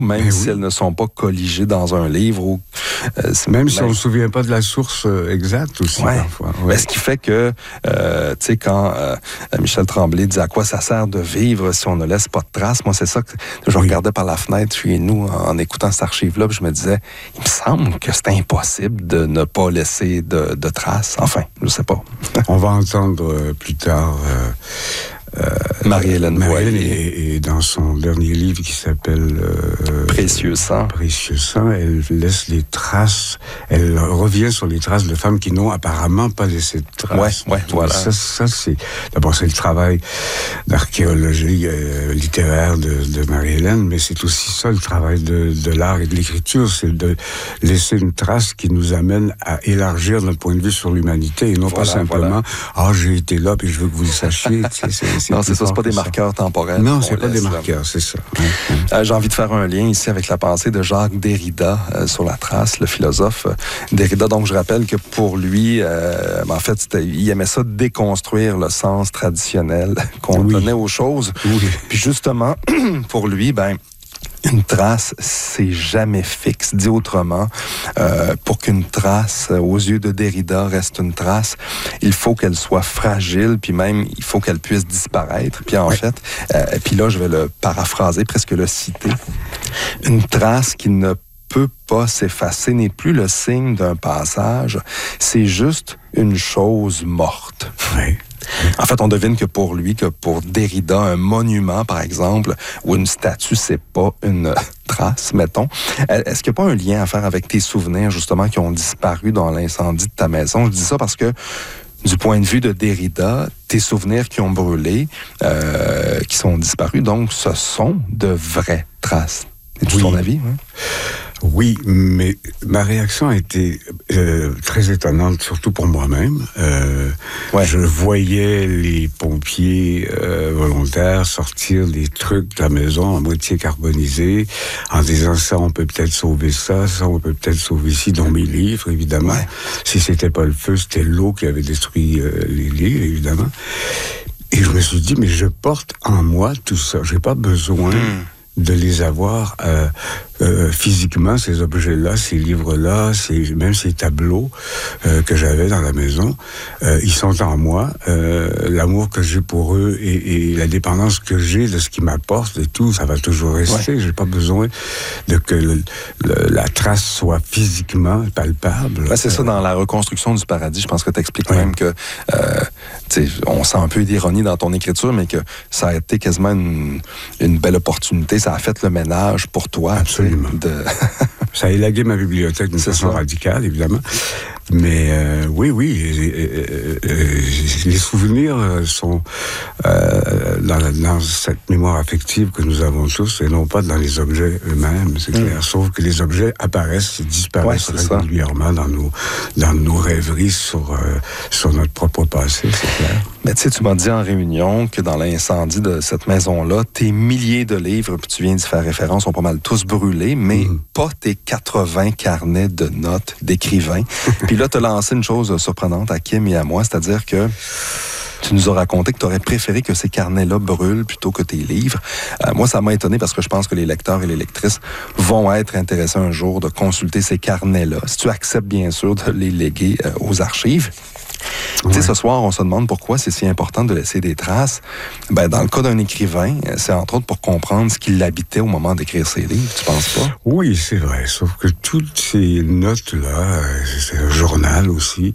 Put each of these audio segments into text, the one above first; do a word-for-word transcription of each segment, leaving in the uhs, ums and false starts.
même Mais si oui. elles ne sont pas colligées dans un livre. Ou, euh, c'est Même si on ne se souvient pas de la source euh, exacte aussi, ouais. parfois. Ouais. Ce qui fait que, euh, tu sais, quand euh, Michel Tremblay dit à quoi ça sert de vivre si on ne laisse pas de traces, moi, c'est ça que je oui. regardais par la fenêtre chez nous en, en écoutant cette archive-là, puis je me disais, il me semble que c'est impossible de ne pas laisser de, de traces. Enfin, je sais pas. On va entendre euh, plus tard euh, euh, Marie-Hélène Marie-Hélène Voyer. et, et dans son dernier livre qui s'appelle euh, Précieux sang. Précieux sang, elle laisse des traces, elle revient sur les traces de femmes qui n'ont apparemment pas laissé de traces. Ouais, ouais, voilà. Ça, ça c'est, d'abord, c'est le travail d'archéologie euh, littéraire de, de Marie-Hélène, mais c'est aussi ça le travail de, de l'art et de l'écriture, c'est de laisser une trace qui nous amène à élargir notre point de vue sur l'humanité et non Voilà, pas simplement voilà. « Ah, j'ai été là puis je veux que vous le sachiez ». C'est, c'est, c'est Non, c'est ça, c'est pas des ça. marqueurs temporels. Non, qu'on c'est pas laisse, des là. marqueurs, c'est ça. Euh, j'ai envie de faire un lien ici avec la pensée de Jacques Derrida euh, sur la trace, le philosophe euh, Derrida. Donc, je rappelle que pour lui, euh, en fait, c'était, il aimait ça déconstruire le sens traditionnel qu'on Oui. donnait aux choses. Oui. Puis justement, pour lui, ben une trace, c'est jamais fixe. Dit autrement, euh, pour qu'une trace, euh, aux yeux de Derrida, reste une trace, il faut qu'elle soit fragile, puis même, il faut qu'elle puisse disparaître. Puis en Oui. fait, euh, puis là, je vais le paraphraser, presque le citer. Une trace qui ne peut pas s'effacer n'est plus le signe d'un passage, c'est juste une chose morte. Oui. En fait, on devine que pour lui, que pour Derrida, un monument, par exemple, ou une statue, c'est pas une trace, mettons. Est-ce qu'il n'y a pas un lien à faire avec tes souvenirs, justement, qui ont disparu dans l'incendie de ta maison? Je dis ça parce que, du point de vue de Derrida, tes souvenirs qui ont brûlé, euh, qui sont disparus, donc ce sont de vraies traces. C'est-tu Oui. ton avis? Hein? Oui, mais ma réaction a été euh, très étonnante, surtout pour moi-même. Euh, Ouais. Je voyais les pompiers euh, volontaires sortir des trucs de la maison à moitié carbonisés, en disant ça, on peut peut-être sauver ça, ça, on peut peut-être sauver ci, dont mes livres, évidemment. Ouais. Si c'était pas le feu, c'était l'eau qui avait détruit euh, les livres, évidemment. Et je me suis dit, mais je porte en moi tout ça. J'ai pas besoin Mm. de les avoir euh, euh, physiquement, ces objets-là, ces livres-là, ces, même ces tableaux euh, que j'avais dans la maison, euh, ils sont en moi. Euh, l'amour que j'ai pour eux et, et la dépendance que j'ai de ce qu'ils m'apportent et tout, ça va toujours rester. Ouais. J'ai pas besoin de que le, le, la trace soit physiquement palpable. Ben, c'est euh, ça, dans la reconstruction du paradis, je pense que tu expliques ouais. même que euh, on sent un peu d'ironie dans ton écriture, mais que ça a été quasiment une, une belle opportunité. Ça a fait le ménage pour toi. Absolument. De... ça a élagué ma bibliothèque d'une façon ça. radicale, évidemment. Mais euh, oui, oui, euh, euh, les souvenirs sont euh, dans, la, dans cette mémoire affective que nous avons tous, et non pas dans les objets eux-mêmes, c'est clair. Mm. Sauf que les objets apparaissent et disparaissent ouais, régulièrement dans nos, dans nos rêveries sur, euh, sur notre propre passé, c'est clair. Mais tu sais, tu m'as dit en réunion que dans l'incendie de cette maison-là, tes milliers de livres, puis tu viens d'y faire référence, sont pas mal tous brûlés, mais mm. pas tes quatre-vingts carnets de notes d'écrivains. Puis là, tu as lancé une chose surprenante à Kim et à moi, c'est-à-dire que tu nous as raconté que tu aurais préféré que ces carnets-là brûlent plutôt que tes livres. Euh, moi, ça m'a étonné parce que je pense que les lecteurs et les lectrices vont être intéressés un jour de consulter ces carnets-là. Si tu acceptes, bien sûr, de les léguer euh, aux archives. Ouais. Tu sais, ce soir, on se demande pourquoi c'est si important de laisser des traces. Ben, dans le cas d'un écrivain, c'est entre autres pour comprendre ce qui l'habitait au moment d'écrire ses livres, tu penses pas? Oui, c'est vrai, sauf que toutes ces notes-là, c'est un journal aussi,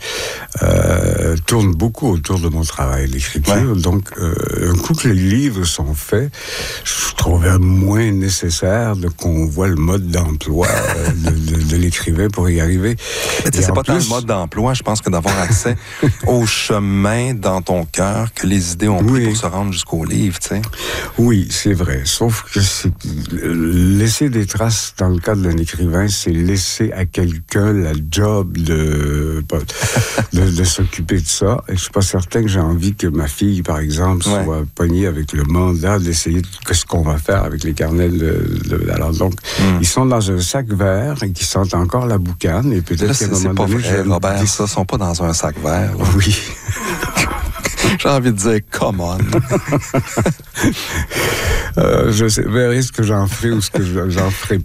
euh, tournent beaucoup autour de mon travail d'écriture. Ouais. Donc, euh, un coup que les livres sont faits, je trouvais moins nécessaire de qu'on voit le mode d'emploi de, de, de l'écrivain pour y arriver. Mais tu sais, c'est pas plus... tant le mode d'emploi, je pense que d'avoir accès au chemin dans ton cœur que les idées ont pris oui. pour se rendre jusqu'au livre, tu sais. Oui, c'est vrai. Sauf que c'est... laisser des traces dans le cadre d'un écrivain, c'est laisser à quelqu'un la job de, de, de s'occuper de ça. Et je suis pas certain que j'ai envie que ma fille, par exemple, ouais. soit pognée avec le mandat d'essayer de, qu'est-ce qu'on va faire avec les carnets de, de, alors donc, mm. ils sont dans un sac vert et qui sentent encore la boucane et peut-être là, qu'à un c'est, moment c'est donné... Pas vrai, Robert, ça, sont pas dans un sac vert. Là. Oui. J'ai envie de dire, come on. euh, je sais, verrai ce que j'en ferai ou ce que j'en ferai